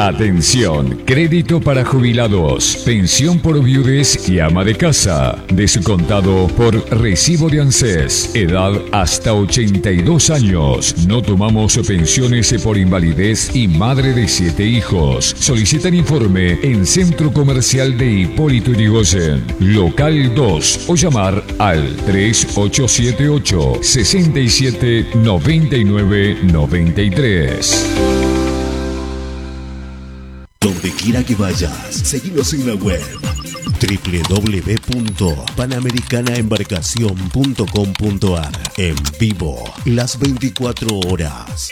Atención, crédito para jubilados, pensión por viudes y ama de casa, descontado por recibo de ANSES, edad hasta 82 años. No tomamos pensiones por invalidez y madre de 7 hijos. Solicitan informe en Centro Comercial de Hipólito Yrigoyen, local 2, o llamar al 3878 67 99 93. Donde quiera que vayas, seguinos en la web www.panamericanaembarcacion.com.ar. En vivo, las 24 horas.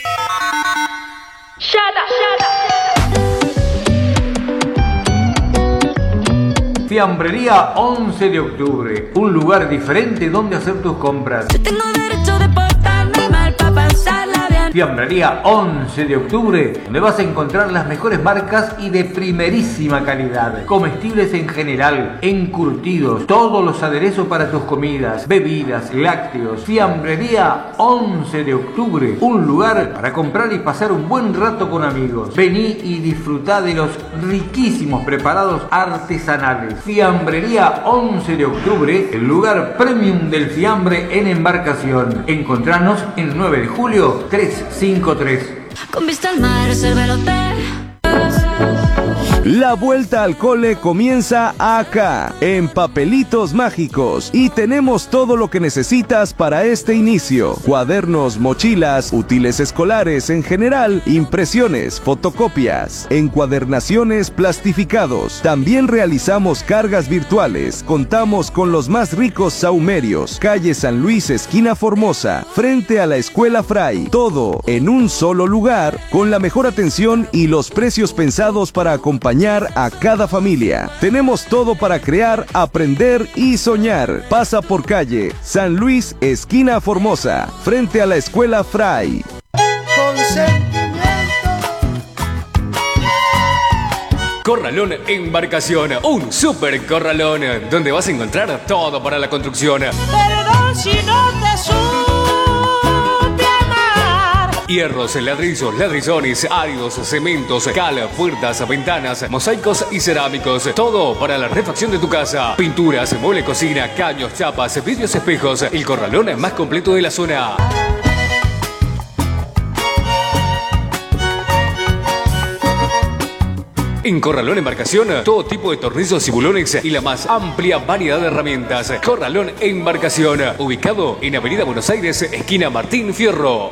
Fiambrería 11 de octubre, un lugar diferente donde hacer tus compras. Yo tengo derecho de portarme mal para pasarla bien. Fiambrería 11 de octubre, donde vas a encontrar las mejores marcas y de primerísima calidad. Comestibles en general, encurtidos, todos los aderezos para tus comidas, bebidas, lácteos. Fiambrería 11 de octubre, un lugar para comprar y pasar un buen rato con amigos. Vení y disfrutá de los riquísimos preparados artesanales. Fiambrería 11 de octubre, el lugar premium del fiambre en embarcación. Encontranos en 9 de julio 353. Con vista al mar, reserva el hotel. La vuelta al cole comienza acá, en Papelitos Mágicos, y tenemos todo lo que necesitas para este inicio: cuadernos, mochilas, útiles escolares en general, impresiones, fotocopias, encuadernaciones, plastificados. También realizamos cargas virtuales. Contamos con los más ricos saumerios. Calle San Luis, esquina Formosa, frente a la Escuela Fray. Todo en un solo lugar, con la mejor atención y los precios pensados para acompañar a cada familia. Tenemos todo para crear, aprender y soñar. Pasa por calle San Luis, esquina Formosa, frente a la Escuela Fray. Corralón Embarcación, un super corralón donde vas a encontrar todo para la construcción. Perdón si no te supe amar. Hierros, ladrillos, ladrillones, áridos, cementos, cal, puertas, ventanas, mosaicos y cerámicos. Todo para la refacción de tu casa. Pinturas, mueble cocina, caños, chapas, vidrios, espejos. El corralón más completo de la zona. En Corralón Embarcación, todo tipo de tornillos y bulones y la más amplia variedad de herramientas. Corralón Embarcación, ubicado en Avenida Buenos Aires, esquina Martín Fierro.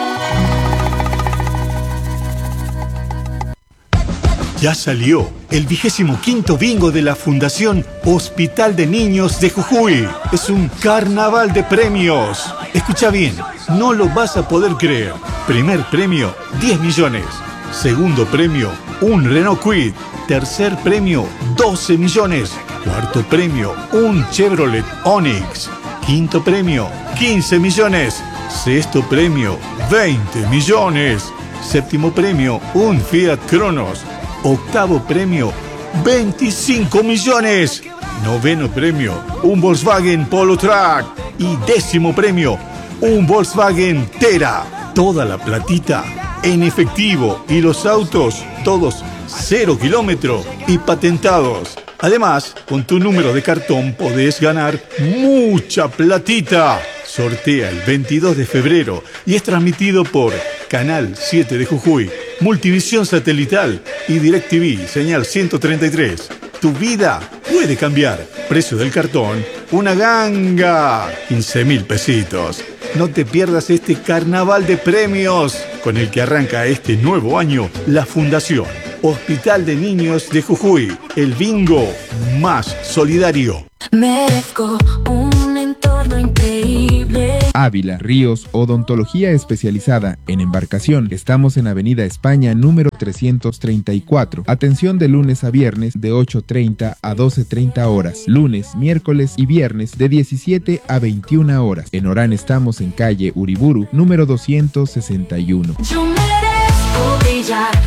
Ya salió el 25º bingo de la Fundación Hospital de Niños de Jujuy. Es un carnaval de premios. Escucha bien, no lo vas a poder creer. Primer premio, 10 millones. Segundo premio, un Renault Kwid. Tercer premio, 12 millones. Cuarto premio, un Chevrolet Onix. Quinto premio, 15 millones. Sexto premio, 20 millones. Séptimo premio, un Fiat Cronos. Octavo premio, 25 millones. Noveno premio, un Volkswagen Polo Truck. Y décimo premio, un Volkswagen Tera. Toda la platita en efectivo y los autos todos 0 kilómetro y patentados. Además, con tu número de cartón podés ganar mucha platita. Sortea el 22 de febrero y es transmitido por Canal 7 de Jujuy, Multivisión Satelital y DirecTV, señal 133. Tu vida puede cambiar. Precio del cartón, una ganga, 15.000 pesitos. No te pierdas este carnaval de premios con el que arranca este nuevo año la Fundación Hospital de Niños de Jujuy, el bingo más solidario. Merezco un entorno increíble. Ávila Ríos, odontología especializada en embarcación. Estamos en Avenida España, número 334. Atención de lunes a viernes de 8:30 a 12:30 horas. Lunes, miércoles y viernes de 17 a 21 horas. En Orán estamos en calle Uriburu, número 261. Yo merezco brillar.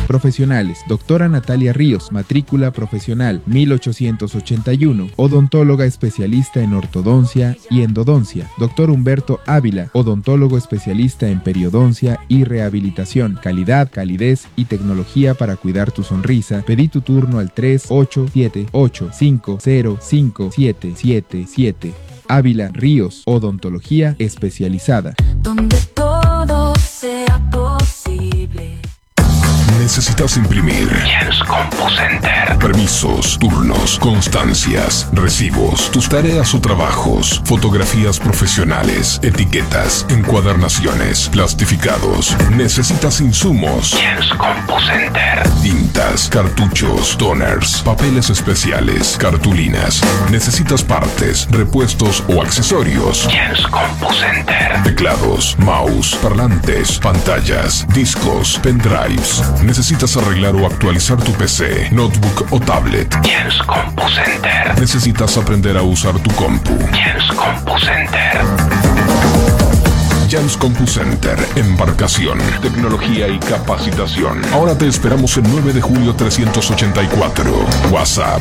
Profesionales: doctora Natalia Ríos, matrícula profesional 1881, odontóloga especialista en ortodoncia y endodoncia. Doctor Humberto Ávila, odontólogo especialista en periodoncia y rehabilitación. Calidad, calidez y tecnología para cuidar tu sonrisa. Pedí tu turno al 3878505777. Ávila Ríos, odontología especializada. Donde todo sea posible. ¿Necesitas imprimir? Jens CompuCenter. Permisos, turnos, constancias, recibos, tus tareas o trabajos, fotografías profesionales, etiquetas, encuadernaciones, plastificados. ¿Necesitas insumos? Jens CompuCenter. Tintas, cartuchos, toners, papeles especiales, cartulinas. ¿Necesitas partes, repuestos o accesorios? Jens CompuCenter. Teclados, mouse, parlantes, pantallas, discos, pendrives. ¿Necesitas arreglar o actualizar tu PC, notebook o tablet? Jens CompuCenter. ¿Necesitas aprender a usar tu compu? Jens CompuCenter. Jens CompuCenter, embarcación, tecnología y capacitación. Ahora te esperamos en 9 de julio 384. WhatsApp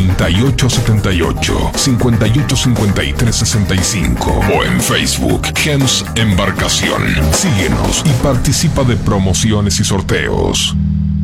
3878-585365 o en Facebook Jens Embarcación. Síguenos y participa de promociones y sorteos.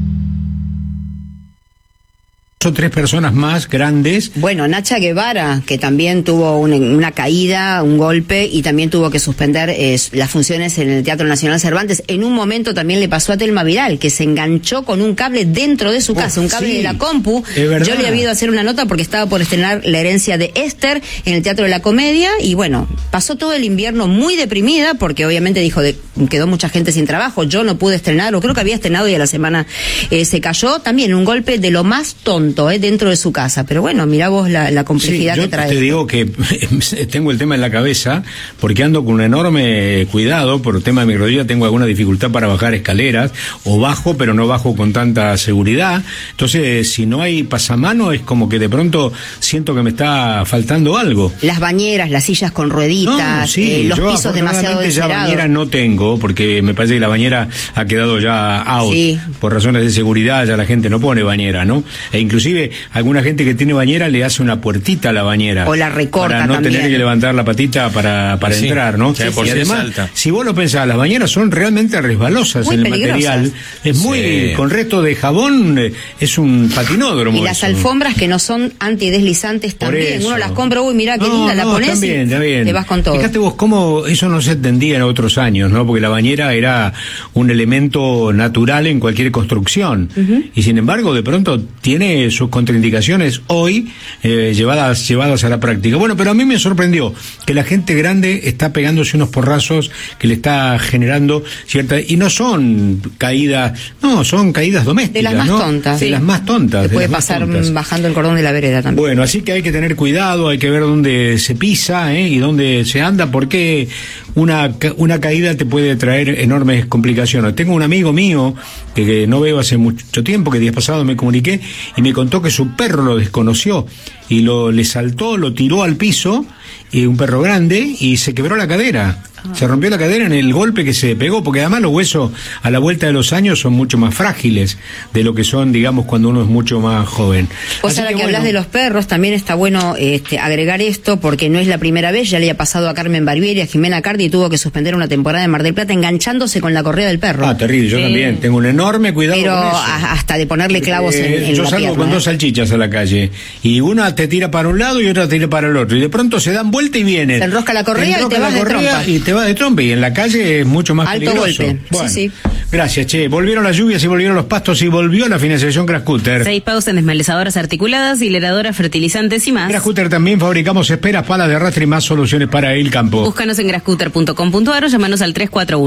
O 3 personas más grandes. Bueno, Nacha Guevara, que también tuvo una caída, un golpe, y también tuvo que suspender las funciones en el Teatro Nacional Cervantes. En un momento también le pasó a Telma Vidal, que se enganchó con un cable dentro de su casa, un cable de la compu. Yo le había ido a hacer una nota porque estaba por estrenar La herencia de Esther en el Teatro de la Comedia, y bueno, pasó todo el invierno muy deprimida, porque obviamente dijo, quedó mucha gente sin trabajo, yo no pude estrenar, o creo que había estrenado y a la semana se cayó. También un golpe de lo más tonto, dentro de su casa, pero bueno, mirá vos la complejidad que trae. Yo te digo que tengo el tema en la cabeza porque ando con un enorme cuidado por el tema de mi rodilla. Tengo alguna dificultad para bajar escaleras, o bajo, pero no bajo con tanta seguridad. Entonces, si no hay pasamano, es como que de pronto siento que me está faltando algo. Las bañeras, las sillas con rueditas, los pisos demasiado desesperados. Ya bañera no tengo, porque me parece que la bañera ha quedado ya out. Por razones de seguridad ya la gente no pone bañera, ¿no? E inclusive alguna gente que tiene bañera le hace una puertita a la bañera. O la recorta para no también. tener que levantar la patita para entrar, ¿no? Sí, y además, si vos lo pensás, las bañeras son realmente resbalosas muy en el peligrosas. material. Es muy, con resto de jabón, es un patinódromo. Y las alfombras que no son antideslizantes también. Uno las compra, uy, mirá qué linda, la pones también, y te vas con todo. Fíjate vos cómo eso no se entendía en otros años, ¿no? Porque la bañera era un elemento natural en cualquier construcción. Y sin embargo, de pronto tiene sus contraindicaciones hoy llevadas a la práctica. Bueno, pero a mí me sorprendió que la gente grande está pegándose unos porrazos que le está generando cierta... Y no son caídas, son caídas domésticas. De las más tontas. De las más tontas. Te puede pasar bajando el cordón de la vereda también. Bueno, así que hay que tener cuidado, hay que ver dónde se pisa y dónde se anda, porque una caída te puede traer enormes complicaciones. Tengo un amigo mío que no veo hace mucho tiempo, que días pasados me comuniqué, y me contó que su perro lo desconoció y le saltó, lo tiró al piso, un perro grande, y se quebró la cadera. Se rompió la cadera en el golpe que se pegó, porque además los huesos a la vuelta de los años son mucho más frágiles de lo que son, digamos, cuando uno es mucho más joven. Vos ahora que hablas de los perros, también está bueno agregar esto, porque no es la primera vez, ya le ha pasado a Carmen Barbieri, a Jimena Cardi, y tuvo que suspender una temporada en Mar del Plata enganchándose con la correa del perro. Terrible, yo también tengo un enorme cuidado pero con eso. Hasta de ponerle clavos en yo la salgo pierna, con 2 salchichas a la calle, y una te tira para un lado y otra te tira para el otro, y de pronto se dan vuelta y vienen. Se enrosca la correa y te vas de trompa. Y te vas de trompa, y en la calle es mucho más alto peligroso. Golpe. Bueno, sí. Gracias, che. Volvieron las lluvias y volvieron los pastos y volvió la financiación Grascutter. 6 pagos en desmalezadoras articuladas, hileradoras, fertilizantes y más. Grascutter también fabricamos esperas, palas de arrastre y más soluciones para el campo. Búscanos en grascutter.com.ar o llamanos al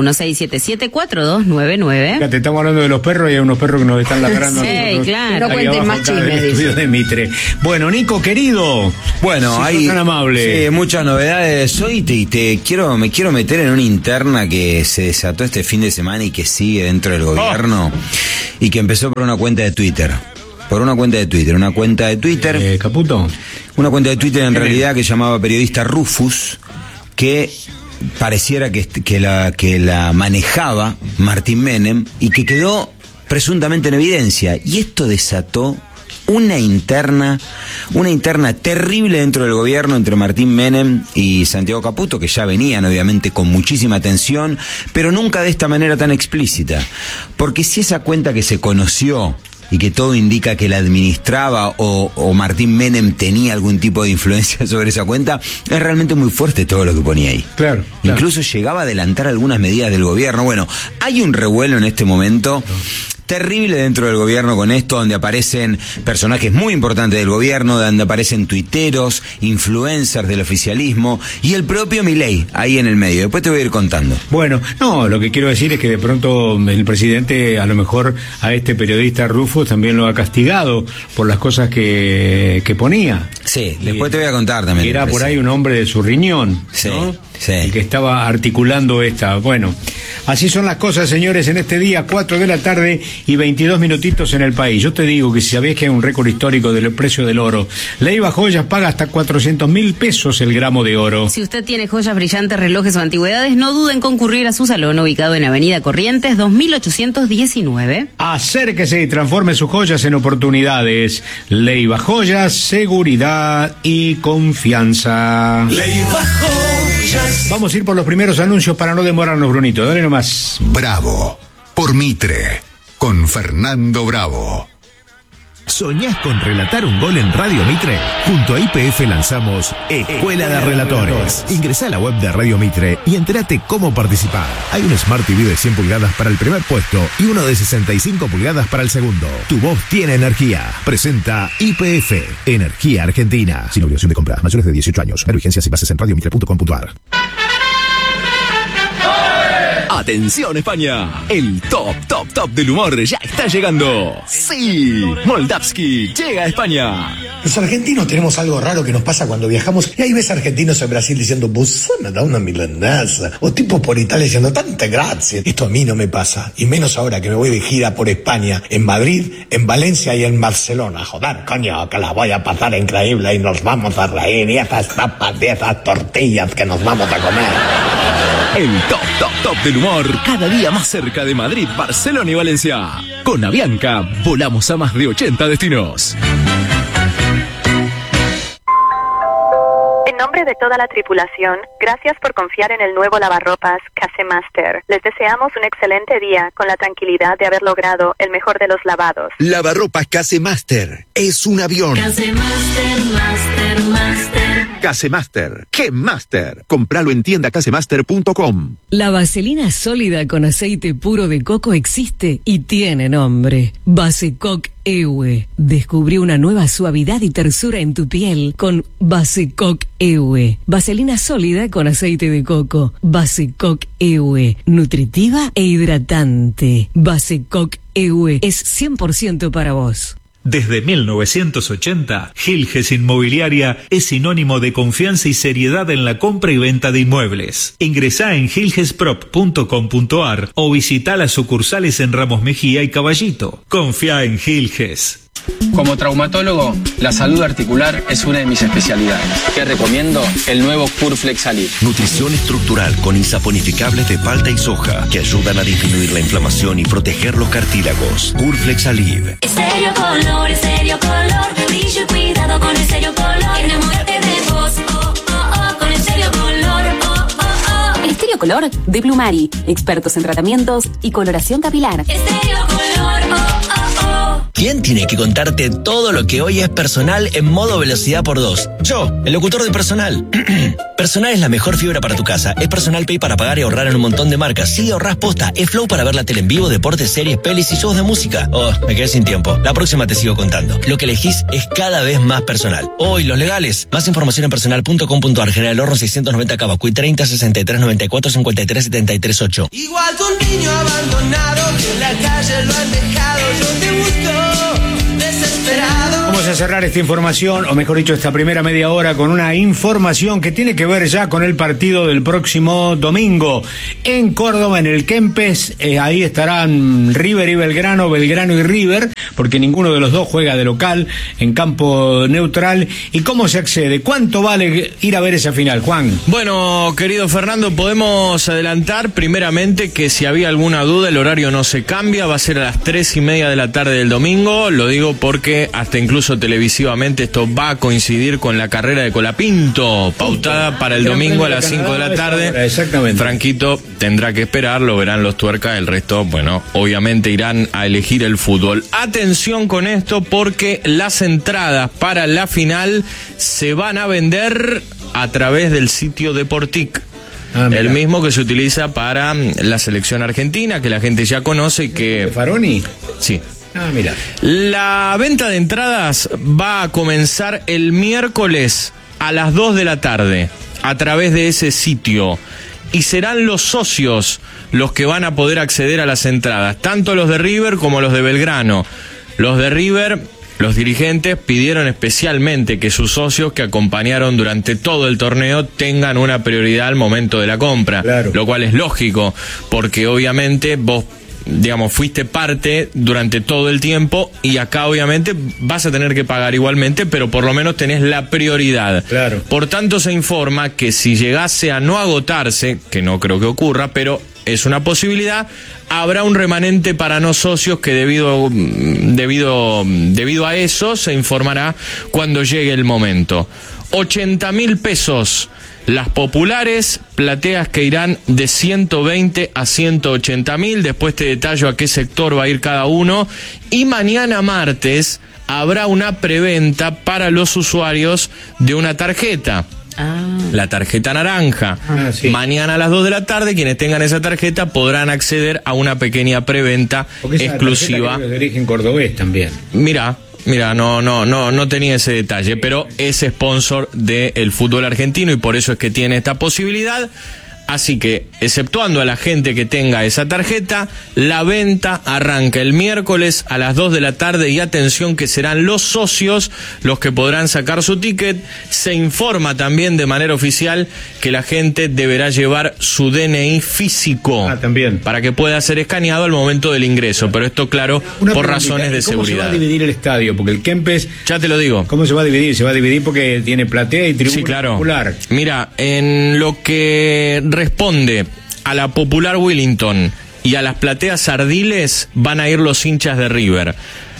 341-677-4299. Fíjate, estamos hablando de los perros y hay unos perros que nos están ladrando. Sí, claro. No cuenten más chismes, dice. De Mitre. Bueno, Nico, querido. Bueno, hay tan amable. Muchas novedades hoy. Me quiero meter en una interna que se desató este fin de semana y que sigue dentro del gobierno, y que empezó por una cuenta de Twitter. Una cuenta de Twitter. Caputo. Una cuenta de Twitter en realidad que llamaba periodista Rufus, que pareciera que la manejaba Martín Menem, y que quedó presuntamente en evidencia. Y esto desató una interna terrible dentro del gobierno entre Martín Menem y Santiago Caputo, que ya venían obviamente con muchísima tensión, pero nunca de esta manera tan explícita. Porque si esa cuenta que se conoció y que todo indica que la administraba o Martín Menem tenía algún tipo de influencia sobre esa cuenta, es realmente muy fuerte todo lo que ponía ahí. Claro. Incluso llegaba a adelantar algunas medidas del gobierno. Bueno, hay un revuelo en este momento terrible dentro del gobierno con esto, donde aparecen personajes muy importantes del gobierno, donde aparecen tuiteros, influencers del oficialismo y el propio Milei ahí en el medio. Después te voy a ir contando. Bueno, no, lo que quiero decir es que de pronto el presidente a lo mejor a este periodista Rufo también lo ha castigado por las cosas que ponía. Sí, después te voy a contar también. Era por ahí un hombre de su riñón, sí, ¿no? Sí. El que estaba articulando esta. Bueno, así son las cosas, señores, en este día, 4 de la tarde y 22 minutitos en el país. Yo te digo que si sabés que hay un récord histórico del precio del oro, Leiva Joyas paga hasta 400.000 pesos el gramo de oro. Si usted tiene joyas brillantes, relojes o antigüedades, no duden en concurrir a su salón ubicado en Avenida Corrientes 2819. Acérquese y transforme sus joyas en oportunidades. Leiva Joyas, seguridad y confianza. Leiva Joyas. Vamos a ir por los primeros anuncios para no demorarnos, Brunito. Dale nomás. Bravo, por Mitre, con Fernando Bravo. ¿Soñás con relatar un gol en Radio Mitre? Junto a YPF lanzamos Escuela de Relatores. Ingresá a la web de Radio Mitre y entérate cómo participar. Hay un Smart TV de 100 pulgadas para el primer puesto y uno de 65 pulgadas para el segundo. Tu voz tiene energía. Presenta YPF, Energía Argentina. Sin obligación de compra. Mayores de 18 años. Ver vigencias y bases en radiomitre.com.ar. Atención España, el top del humor ya está llegando. Sí, Moldavsky llega a España. Los argentinos tenemos algo raro que nos pasa cuando viajamos y ahí ves argentinos en Brasil diciendo vos me da una milanesa, o tipos por Italia diciendo tanta gracia. Esto a mí no me pasa, y menos ahora que me voy de gira por España, en Madrid, en Valencia y en Barcelona. Joder, coño, que la voy a pasar increíble y nos vamos a reír, y esas tapas de esas tortillas que nos vamos a comer. El top del humor, cada día más cerca de Madrid, Barcelona y Valencia. Con Avianca, volamos a más de 80 destinos. En nombre de toda la tripulación, gracias por confiar en el nuevo lavarropas Casemaster. Les deseamos un excelente día con la tranquilidad de haber logrado el mejor de los lavados. Lavarropas Casemaster es un avión. Casemaster, Master. Casemaster, ¡qué master! Compralo en tiendacasemaster.com. La vaselina sólida con aceite puro de coco existe y tiene nombre. Basecoc EWE. Descubrí una nueva suavidad y tersura en tu piel con Basecoc EWE. Vaselina sólida con aceite de coco. Basecoc EWE. Nutritiva e hidratante. Basecoc EWE es 100% para vos. Desde 1980, Gilges Inmobiliaria es sinónimo de confianza y seriedad en la compra y venta de inmuebles. Ingresá en gilgesprop.com.ar o visita las sucursales en Ramos Mejía y Caballito. Confía en Gilges. Como traumatólogo, la salud articular es una de mis especialidades. Te recomiendo el nuevo Curflex Alib. Nutrición estructural con insaponificables de palta y soja que ayudan a disminuir la inflamación y proteger los cartílagos. Curflex Alib. Estéreo color, brillo y cuidado con Estéreo color. Enamórate de vos, con Estéreo color, Estéreo color de Plumari, expertos en tratamientos y coloración capilar. Estéreo color, ¿Quién tiene que contarte todo lo que hoy es Personal en modo velocidad por 2? Yo, el locutor de Personal. Personal es la mejor fibra para tu casa. Es Personal Pay para pagar y ahorrar en un montón de marcas. Sí, ahorrás posta. Es Flow para ver la tele en vivo, deportes, series, pelis y shows de música. Oh, me quedé sin tiempo. La próxima te sigo contando. Lo que elegís es cada vez más personal. Hoy, los legales. Más información en personal.com.ar. General Horno 690 Cabacuy 30 63 94 53 73 8. Igual que un niño abandonado que en la calle lo han dejado. Yo te busco desesperado. Vamos a a cerrar esta información, o mejor dicho, esta primera media hora, con una información que tiene que ver ya con el partido del próximo domingo en Córdoba, en el Kempes. Ahí estarán River y Belgrano, Belgrano y River, porque ninguno de los dos juega de local en campo neutral. ¿Y cómo se accede? ¿Cuánto vale ir a ver esa final, Juan? Bueno, querido Fernando, podemos adelantar primeramente que si había alguna duda, el horario no se cambia, va a ser a las 3:30 de la tarde del domingo. Lo digo porque hasta incluso televisivamente esto va a coincidir con la carrera de Colapinto, pautada para el domingo a las 5 de la tarde. Exactamente. Franquito tendrá que esperar, lo verán los tuercas, el resto, bueno, obviamente irán a elegir el fútbol. Atención con esto, porque las entradas para la final se van a vender a través del sitio Deportic. El mismo que se utiliza para la selección argentina, que la gente ya conoce y que... ¿Faroni? Sí. Ah, mira. La venta de entradas va a comenzar el miércoles a las 2 de la tarde a través de ese sitio. Y serán los socios los que van a poder acceder a las entradas, tanto los de River como los de Belgrano. Los de River, los dirigentes pidieron especialmente que sus socios que acompañaron durante todo el torneo tengan una prioridad al momento de la compra, claro. Lo cual es lógico, porque obviamente vos, digamos, fuiste parte durante todo el tiempo y acá obviamente vas a tener que pagar igualmente, pero por lo menos tenés la prioridad. Claro. Por tanto, se informa que si llegase a no agotarse, que no creo que ocurra, pero es una posibilidad, habrá un remanente para no socios que debido a eso se informará cuando llegue el momento. 80.000 pesos las populares, plateas que irán de 120 a 180.000, después te detallo a qué sector va a ir cada uno, y mañana martes habrá una preventa para los usuarios de una tarjeta. La tarjeta naranja. Sí. Mañana a las 2 de la tarde, quienes tengan esa tarjeta podrán acceder a una pequeña preventa exclusiva. De origen cordobés también. Mira, no tenía ese detalle, pero es sponsor del fútbol argentino y por eso es que tiene esta posibilidad. Así que, exceptuando a la gente que tenga esa tarjeta, la venta arranca el miércoles a las 2 de la tarde y atención que serán los socios los que podrán sacar su ticket. Se informa también de manera oficial que la gente deberá llevar su DNI físico también, para que pueda ser escaneado al momento del ingreso, pero esto claro, por razones de seguridad. ¿Cómo se va a dividir el estadio? Porque el Kempes... Ya te lo digo. ¿Cómo se va a dividir? Se va a dividir porque tiene platea y tribuna popular. Mira, en lo que responde a la Popular Willington y a las plateas Ardiles van a ir los hinchas de River.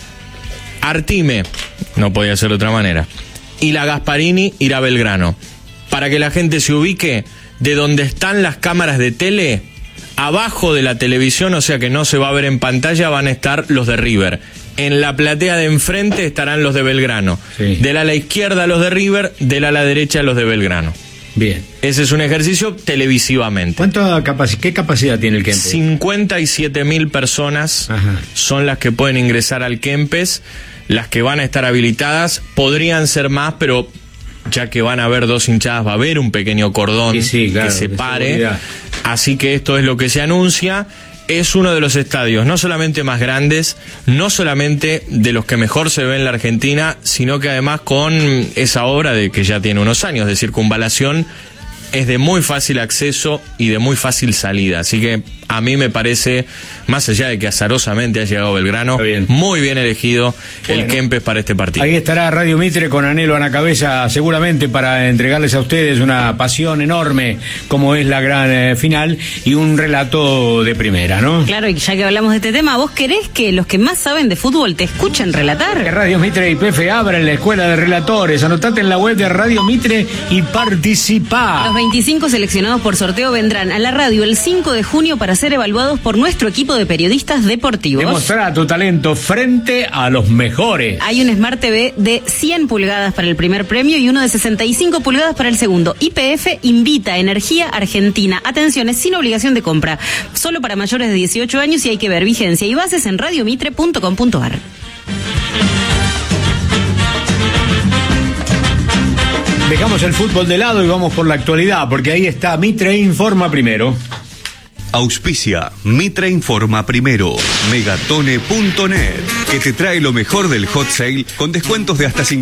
Artime, no podía ser de otra manera, y la Gasparini irá a Belgrano. Para que la gente se ubique, de donde están las cámaras de tele, abajo de la televisión, o sea que no se va a ver en pantalla, van a estar los de River. En la platea de enfrente estarán los de Belgrano. Sí. Del ala izquierda los de River, del ala derecha los de Belgrano. Bien. Ese es un ejercicio televisivamente. ¿Qué capacidad tiene el Kempes? 57.000 personas son las que pueden ingresar al Kempes, las que van a estar habilitadas. Podrían ser más, pero ya que van a haber dos hinchadas, va a haber un pequeño cordón que separe. Así que esto es lo que se anuncia. Es uno de los estadios no solamente más grandes, no solamente de los que mejor se ve en la Argentina, sino que además con esa obra de que ya tiene unos años de circunvalación, es de muy fácil acceso y de muy fácil salida. Así que a mí me parece, más allá de que azarosamente ha llegado Belgrano, muy bien elegido el Kempes para este partido. Ahí estará Radio Mitre con anhelo a la cabeza, seguramente para entregarles a ustedes una pasión enorme como es la gran final y un relato de primera, ¿no? Claro, y ya que hablamos de este tema, ¿vos querés que los que más saben de fútbol te escuchen relatar? Que Radio Mitre y PF abren la escuela de relatores. Anotate en la web de Radio Mitre y participá. Los 25 seleccionados por sorteo vendrán a la radio el 5 de junio para ser evaluados por nuestro equipo de periodistas deportivos. Demostrar tu talento frente a los mejores. Hay un Smart TV de 100 pulgadas para el primer premio y uno de 65 pulgadas para el segundo. YPF invita a Energía Argentina. Atención, es sin obligación de compra. Solo para mayores de 18 años y hay que ver vigencia y bases en radiomitre.com.ar. Dejamos el fútbol de lado y vamos por la actualidad, porque ahí está Mitre Informa primero. Auspicia Mitre Informa Primero. Megatone.net, que te trae lo mejor del hot sale con descuentos de hasta 50%.